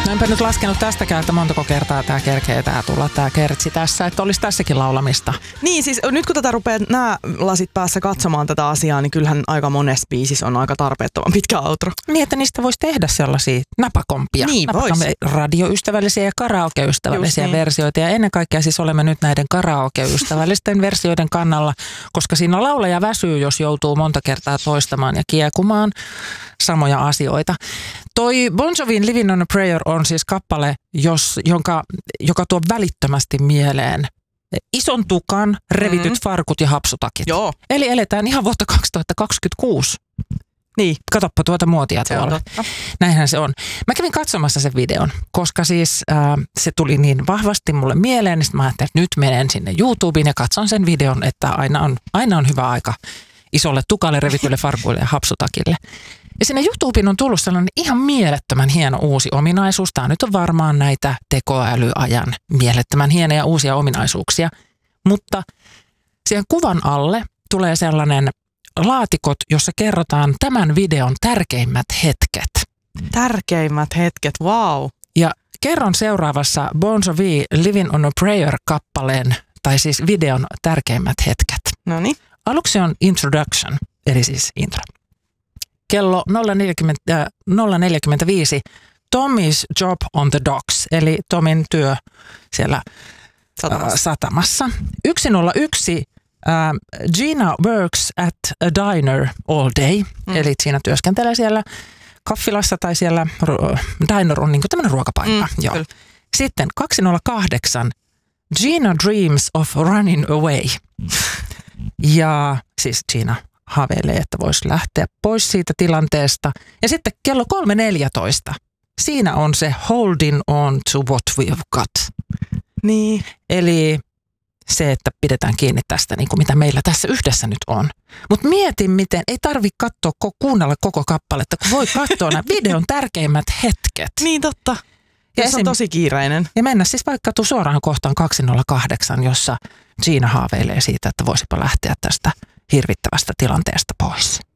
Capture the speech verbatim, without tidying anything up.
No enpä nyt laskenut tästäkään, että montako kertaa tää kerkee tää tulla tää kertsi tässä, että olisi tässäkin laulamista. Niin siis nyt kun tätä rupeaa nämä lasit päässä katsomaan tätä asiaa, niin kyllähän aika monessa biisissä on aika tarpeettoman pitkä outro. Niin, että niistä voisi tehdä sellaisia napakompia. Niin napakompia, radioystävällisiä ja karaokeystävällisiä niin. versioita. Ja ennen kaikkea siis olemme nyt näiden karaokeystävällisten versioiden kannalla, koska siinä laulaja väsyy, jos joutuu monta kertaa toistamaan ja kiekumaan samoja asioita. Toi Bon Jovin Living on a Prayer on siis kappale, jos, jonka, joka tuo välittömästi mieleen ison tukan, revityt mm-hmm. farkut ja hapsutakit. Joo. Eli eletään ihan vuotta kaksituhattakaksikymmentäkuusi. Niin. Katoppa tuota muotia tuolla. Näinhän se on. Mä kävin katsomassa sen videon, koska siis äh, se tuli niin vahvasti mulle mieleen, niin mä ajattelin, että nyt menen sinne YouTubeen ja katson sen videon, että aina on, aina on hyvä aika isolle tukalle, revitylle farkuille ja hapsutakille. Ja sinne YouTubeen on tullut sellainen ihan mielettömän hieno uusi ominaisuus. Tämä nyt on varmaan näitä tekoälyajan mielettömän hienoja uusia ominaisuuksia. Mutta siihen kuvan alle tulee sellainen laatikot, jossa kerrotaan tämän videon tärkeimmät hetket. Tärkeimmät hetket, wow. Ja kerron seuraavassa Bon Jovi Living on a Prayer-kappaleen, tai siis videon tärkeimmät hetket. Noniin. Aluksi on introduction, eli siis intro. Kello nolla neljäkymmentäviisi Tommy's job on the docks, eli Tomin työ siellä satamassa. Äh, satamassa. yksi nolla yksi äh, Gina works at a diner all day, mm. eli Gina työskentelee siellä kaffilassa tai siellä, diner on niin kuin tämmöinen ruokapaikka. Mm, Joo. Sitten kaksi nolla kahdeksan Gina dreams of running away. Ja siis Gina haaveilee, että voisi lähteä pois siitä tilanteesta. Ja sitten kello kolme neljätoista. Siinä on se holding on to what we've got. Niin. Eli se, että pidetään kiinni tästä, niin kuin mitä meillä tässä yhdessä nyt on. Mutta mietin, miten ei tarvitse katsoa, kuunnella koko kappaletta, kun voi katsoa nämä videon tärkeimmät hetket. Niin totta. Ja se on tosi kiireinen. Ja mennä siis vaikka tu suoraan kohtaan kaksi nolla kahdeksan, jossa Gina haaveilee siitä, että voisipa lähteä tästä hirvittävästä tilanteesta pois.